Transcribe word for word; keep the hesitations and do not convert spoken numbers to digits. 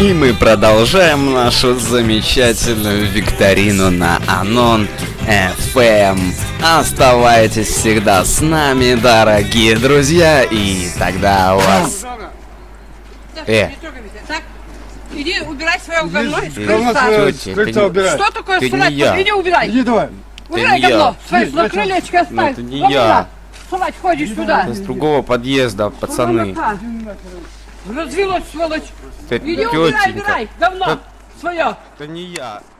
И мы продолжаем нашу замечательную викторину на Анон эф эм. Оставайтесь всегда с нами, дорогие друзья, и тогда у вас... Э! Так, иди убирай свое говно из Говно крыльца. с крыльца убирай. Что такое Ты срать? не я. Иди убирай. Иди давай. Убирай не говно. я. Свои Иди, на зачем? крылечке Ну, оставь. это не Вот я. сюда. Срать, ходишь сюда. С другого подъезда, пацаны. Развелось, сволочь. Ты Иди убирай, тётенька. убирай говно Да- свое. Это не я.